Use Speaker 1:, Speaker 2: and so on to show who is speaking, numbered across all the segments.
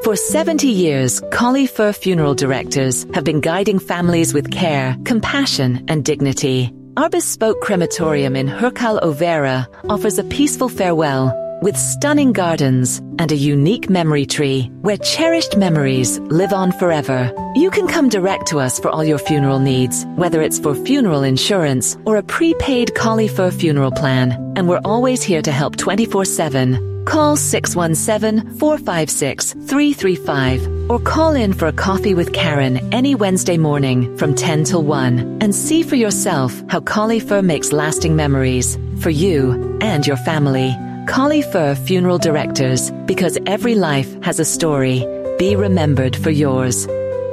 Speaker 1: For 70 years, Collie Fur Funeral Directors have been guiding families with care, compassion and dignity. Our bespoke crematorium in Hurcal Overa offers a peaceful farewell with stunning gardens and a unique memory tree where cherished memories live on forever. You can come direct to us for all your funeral needs, whether it's for funeral insurance or a prepaid Collie Fur funeral plan. And we're always here to help 24/7. Call 617-456-335 or call in for a coffee with Karen any Wednesday morning from 10 till 1 and see for yourself how Collie Fur makes lasting memories for you and your family. Collie Fur Funeral Directors, because every life has a story. Be remembered for yours.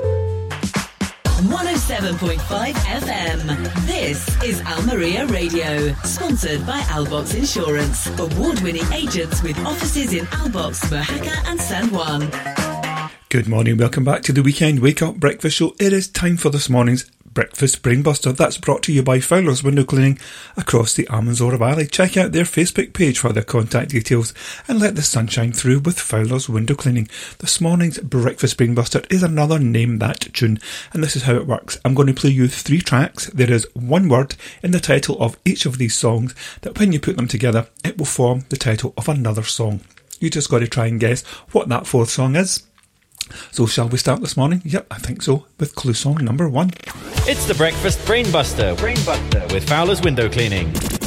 Speaker 2: 107.5 FM. This is Almeria Radio, sponsored by Albox Insurance. Award-winning agents with offices in Albox, Mojaca and San Juan.
Speaker 3: Good morning, welcome back to the Weekend Wake Up Breakfast Show. It is time for this morning's Breakfast Brainbuster. That's brought to you by Fowler's Window Cleaning across the Almanzora Valley. Check out their Facebook page for their contact details and let the sunshine through with Fowler's Window Cleaning. This morning's Breakfast Brainbuster is another Name That tune, and this is how it works. I'm going to play you 3 tracks. There is one word in the title of each of these songs that when you put them together, it will form the title of another song. You just got to try and guess what that 4th song is. So shall we start this morning? Yep, I think so, with clue song number 1.
Speaker 4: It's the Breakfast Brainbuster with Fowler's Window Cleaning.